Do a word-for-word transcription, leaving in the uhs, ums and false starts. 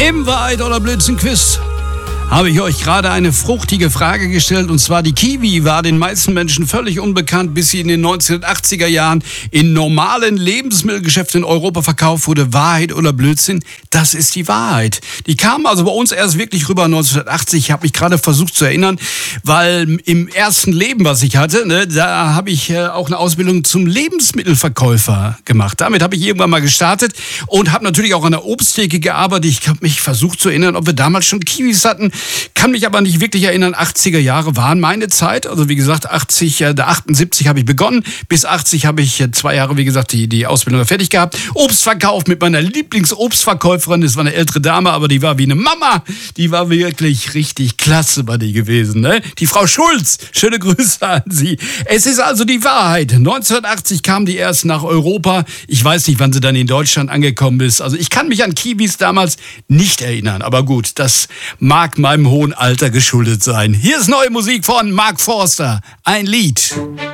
Im Wahrheit oder Blödsinn Quiz habe ich euch gerade eine fruchtige Frage gestellt, und zwar die Kiwi war den meisten Menschen völlig unbekannt, bis sie in den neunzehnhundertachtziger Jahren in normalen Lebensmittelgeschäften in Europa verkauft wurde. Wahrheit oder Blödsinn? Das ist die Wahrheit. Die kam also bei uns erst wirklich rüber neunzehnhundertachtzig. Ich habe mich gerade versucht zu erinnern, weil im ersten Leben, was ich hatte, ne, da habe ich äh, auch eine Ausbildung zum Lebensmittelverkäufer gemacht. Damit habe ich irgendwann mal gestartet und habe natürlich auch an der Obsttheke gearbeitet. Ich habe mich versucht zu erinnern, ob wir damals schon Kiwis hatten. Kann mich aber nicht wirklich erinnern. achtziger Jahre waren meine Zeit. Also wie gesagt, achtzig, äh, achtundsiebzig habe ich begonnen. Bis achtzig habe ich äh, zwei Jahre, wie gesagt, die, die Ausbildung fertig gehabt. Obstverkauf mit meiner Lieblingsobstverkäuferin. Das war eine ältere Dame, aber die war wie eine Mama. Die war wirklich richtig klasse bei die gewesen. Ne? Die Frau Schulz. Schöne Grüße an Sie. Es ist also die Wahrheit. neunzehnhundertachtzig kam die erst nach Europa. Ich weiß nicht, wann sie dann in Deutschland angekommen ist. Also ich kann mich an Kiwis damals nicht erinnern. Aber gut, das mag meinem hohen Alter geschuldet sein. Hier ist neue Musik von Mark Forster. Ein Lied.